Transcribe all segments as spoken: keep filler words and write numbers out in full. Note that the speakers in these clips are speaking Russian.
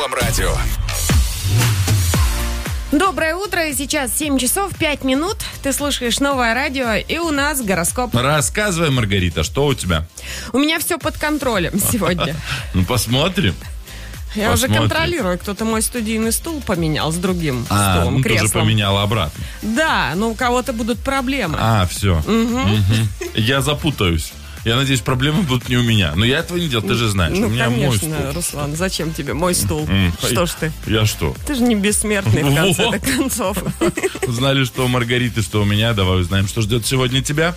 Русском радио. Доброе утро, сейчас семь часов пять минут. Ты слушаешь Новое радио, и у нас гороскоп. Рассказывай, Маргарита, что у тебя? У меня все под контролем сегодня. Ну, посмотрим. Я уже Посмотрим. контролирую, кто-то мой студийный стул поменял с другим А, стулом, ну ты же креслом. поменяла обратно. Да, но у кого-то будут проблемы. А, все. Я запутаюсь. Я надеюсь, проблемы будут не у меня. Но я этого не делал, ты же знаешь. Ну, у меня мой конечно, стул. Руслан, зачем тебе мой стул? М, Что ж ты? Я что? Ты же не бессмертный в конце Вот. концов. Знали, что у Маргариты, что у меня. Давай узнаем, что ждет сегодня тебя.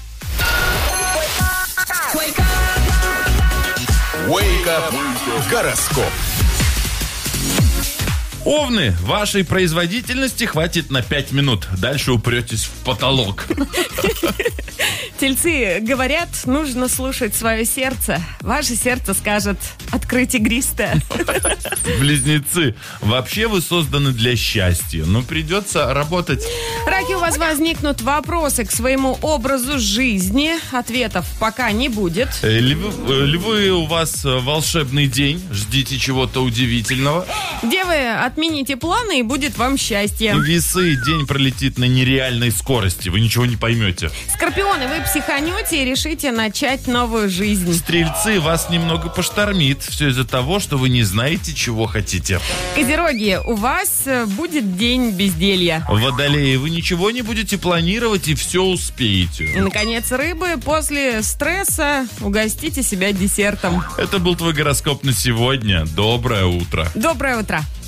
Wake up. Гороскоп. Овны, вашей производительности хватит на пять минут. Дальше упретесь в потолок. Тельцы говорят, нужно слушать свое сердце. Ваше сердце скажет: открыть игристое. Близнецы, вообще вы созданы для счастья, но придется работать. Раки, у вас возникнут вопросы к своему образу жизни. Ответов пока не будет. Э, Львы, э, львы, у вас э, волшебный день. Ждите чего-то удивительного. Девы, отмените планы, и будет вам счастье. Весы, день пролетит на нереальной скорости. Вы ничего не поймете. Скорпионы, вы психанете и решите начать новую жизнь. Стрельцы, вас немного поштормит. Все из-за того, что вы не знаете, чего хотите. Козероги, у вас э, будет день безделья. Водолеи, вы ничего не будете планировать и все И, успеете. наконец, рыбы, после стресса угостите себя десертом. Это был твой гороскоп на сегодня. Доброе утро. Доброе утро.